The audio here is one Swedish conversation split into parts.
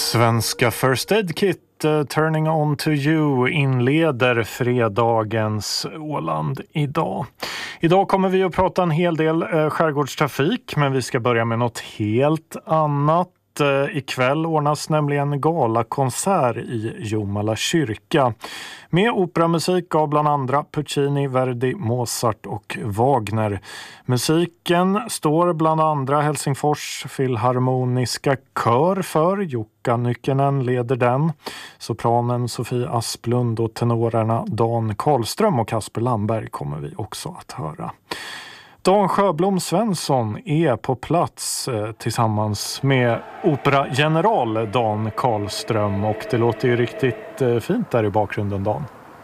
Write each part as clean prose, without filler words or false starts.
Svenska First Aid Kit Turning On To You inleder fredagens Åland idag. Idag kommer vi att prata en hel del skärgårdstrafik, men vi ska börja med något helt annat. Ikväll ordnas nämligen galakonsert i Jomala kyrka med operamusik av bland andra Puccini, Verdi, Mozart och Wagner. Musiken står bland andra Helsingfors Filharmoniska kör för. Jukka Nykänen leder den. Sopranen Sofie Asplund och tenorerna Dan Karlström och Kasper Lamberg kommer vi också att höra. Dan Sjöblom Svensson är på plats tillsammans med operageneral Dan Karlström, och det låter ju riktigt fint där i bakgrunden, Dan.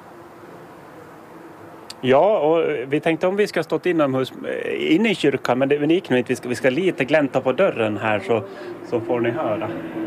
Ja, och vi tänkte om vi ska stått inomhus inne i kyrkan, men det gick nog inte. Vi ska lite glänta på dörren här så får ni höra.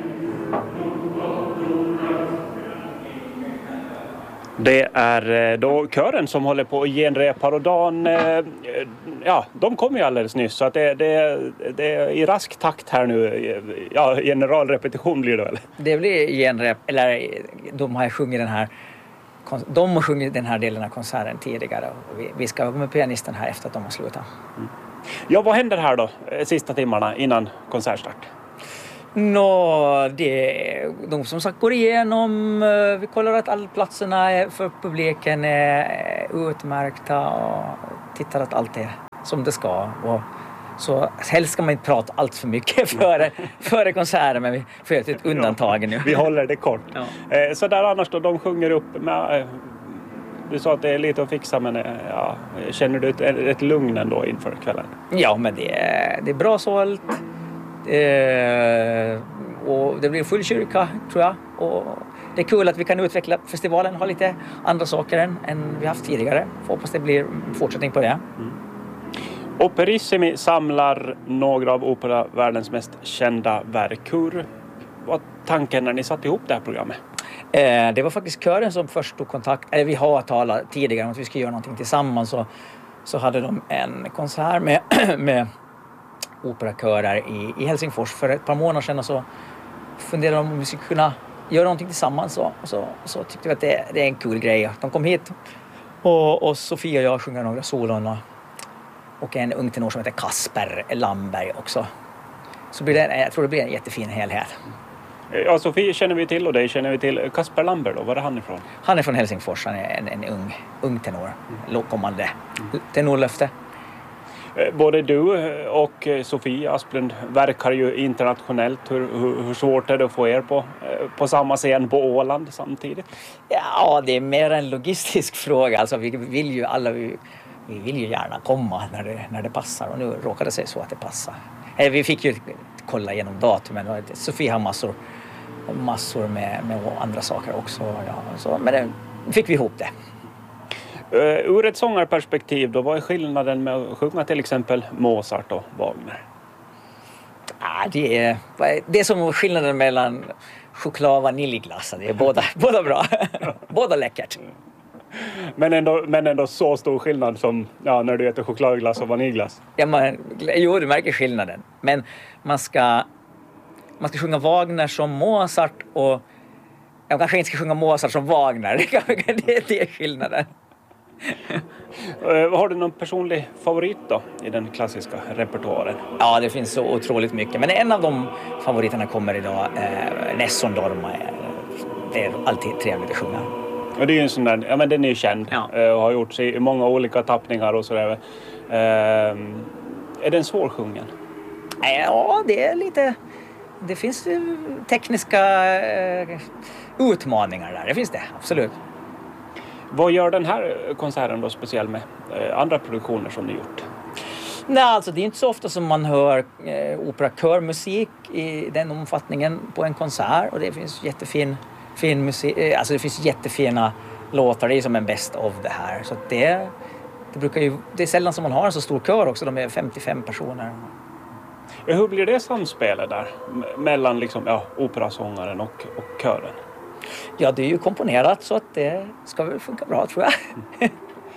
Det är då kören som håller på att genrepa, och Dan, de kom ju alldeles nyss, så att det är i rask takt här nu. Ja, generalrepetition blir det väl? Det blir genrep, eller de har sjungit den här delen av konserten tidigare, och vi ska vara med pianisten här efter att de har slutat. Mm. Ja, vad händer här då sista timmarna innan konsertstart? De som sagt går igenom, vi kollar att alla platserna för publiken är utmärkta och tittar att allt är som det ska. Och så helst ska man inte prata allt för mycket före konserten, men vi får göra ett undantag nu. Vi håller det kort. Ja. Så där annars då, de sjunger upp med, du sa att det är lite att fixa, men känner du ett lugn ändå inför kvällen? Ja, men det är bra sålt. Och det blir full kyrka, tror jag, och det är kul att vi kan utveckla festivalen, ha lite andra saker än vi haft tidigare. Får hoppas det blir fortsättning på det. Operissimi samlar några av operavärldens mest kända verk. Hur var tanken när ni satte ihop det här programmet? Det var faktiskt kören som först tog kontakt, eller vi har talat tidigare om att vi ska göra någonting tillsammans, så hade de en konsert med operakörer i Helsingfors för ett par månader sedan, och så funderade de om vi skulle kunna göra någonting tillsammans, och så tyckte vi att det är en kul grej. De kom hit och Sofia och jag sjunger några solon och en ung tenor som heter Kasper Lamberg också. Så jag tror det blir en jättefin helhet. Ja, Sofia känner vi till, och dig känner vi till. Kasper Lamberg då, var är han ifrån? Han är från Helsingfors, han är en ung tenor, kommande tenorlöfte. Både du och Sofie Asplund verkar ju internationellt. Hur svårt är det att få er på samma scen på Åland samtidigt? Ja, det är mer en logistisk fråga. Alltså, vi vill ju gärna komma när det passar, och nu råkar det sig så att det passar. Vi fick ju kolla igenom datumen, och Sofie har massor med andra saker också. Ja, men det fick vi ihop det. Ur ett sångarperspektiv då, vad är skillnaden med att sjunga till exempel Mozart och Wagner? Det är som skillnaden mellan choklad och vaniljglass. Det är båda bra. Båda läckert. Men ändå så stor skillnad som när du äter chokladglass och vaniljglass. Jo, du märker skillnaden. Men man ska sjunga Wagner som Mozart, och jag kanske inte ska sjunga Mozart som Wagner. Det är skillnaden. Har du någon personlig favorit då i den klassiska repertoaren? Ja, det finns så otroligt mycket. Men en av de favoriterna kommer idag, Nessun Dorma. Det är alltid trevligt att sjunga. Och det är ju en sån där, men den är ju känd. Ja. Och har gjorts i många olika tappningar och sådär. Är den svårsjungen? Ja, det är lite... Det finns tekniska utmaningar där. Det finns det, absolut. Vad gör den här konserten då speciell med andra produktioner som ni gjort? Nej, alltså det är inte så ofta som man hör operakörmusik i den omfattningen på en konsert, och det finns jättefin musik, alltså det finns jättefina låtar, det är som en best of det här, så att det är sällan som man har en så stor kör också, de är 55 personer. Hur blir det samspelet där mellan liksom, operasångaren och kören? Ja, det är ju komponerat så att det ska väl funka bra, tror jag.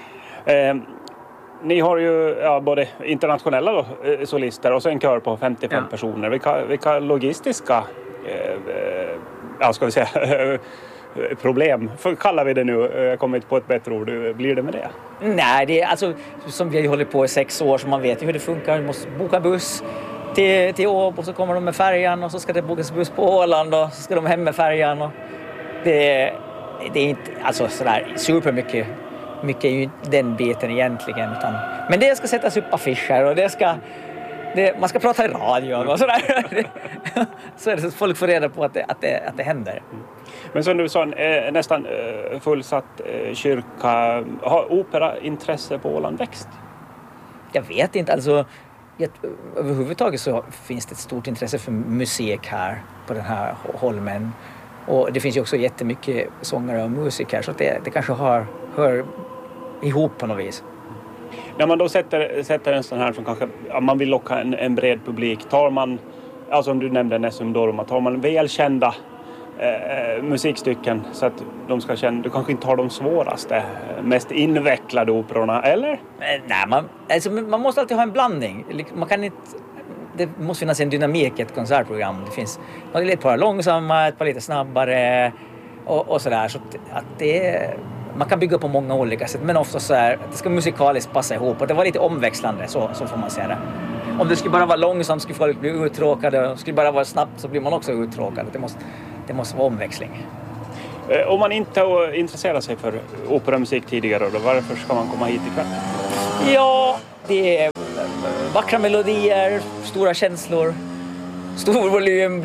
Ni har ju både internationella då, solister och så en kör på 55 personer. Vilka logistiska ska vi säga, problem, kallar vi det nu. Jag kommer inte på ett bättre ord. Blir det med det? Nej, det är alltså som vi har hållit på i 6 år, så man vet ju hur det funkar. Du måste boka buss till Åbo, och så kommer de med färjan, och så ska det bokas buss på Åland, och så ska de hem med färjan. Och det är inte alltså sådär supermycket. Mycket är ju den biten egentligen. Men det ska sättas upp affischer, och man ska prata i radio och sådär. Så är det så att folk får reda på att det händer. Men som du sa, nästan fullsatt kyrka. Har operaintresse på Åland växt? Jag vet inte. Alltså, överhuvudtaget så finns det ett stort intresse för musik här på den här holmen. Och det finns ju också jättemycket sångare och musiker, så att det kanske hör ihop på något vis. När man då sätter en sån här som kanske man vill locka en bred publik, tar man, alltså om du nämnde Nessum Dorma, tar man välkända musikstycken så att de ska känna, du kanske inte har de svåraste, mest invecklade operorna, eller? Nej, man måste alltid ha en blandning. Man kan inte, det måste finnas en dynamik i ett konsertprogram. Det finns ett par långsamma, ett par lite snabbare och sådär, så att man kan bygga på många olika sätt, men ofta så är att det ska musikaliskt passa ihop, och det var lite omväxlande, så får man se det. Om det skulle bara vara långsamt skulle folk bli uttråkade, och skulle bara vara snabbt så blir man också uttråkad. Det måste vara omväxling. Om man inte intresserar sig för operamusik tidigare, då, varför ska man komma hit ikväll? Ja, det är vackra melodier, stora känslor, stor volym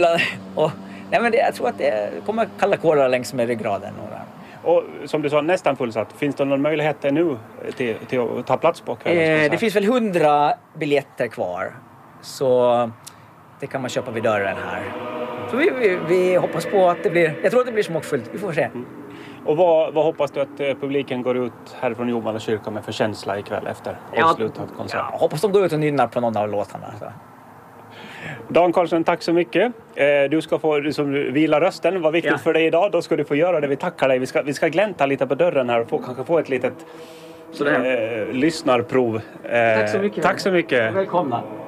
jag tror att det kommer kalla kårar längs med ryggraden. Och som du sa, nästan fullsatt. Finns det någon möjlighet nu till att ta plats på kvällen? Det finns väl 100 biljetter kvar. Så det kan man köpa vid dörren här. Så vi hoppas på att det blir... Jag tror att det blir smockfullt. Vi får se. Och vad hoppas du att publiken går ut härifrån Jomala kyrka med för känsla ikväll efter avslutad konsert? Jag hoppas de går ut och nynnar på någon av låtarna. Så. Dan Karlsson, tack så mycket. Du ska få vila rösten. Vad viktigt för dig idag. Då ska du få göra det. Vi tackar dig. Vi ska glänta lite på dörren här och kanske få ett litet lyssnarprov. Tack så mycket. Tack så mycket. Välkomna.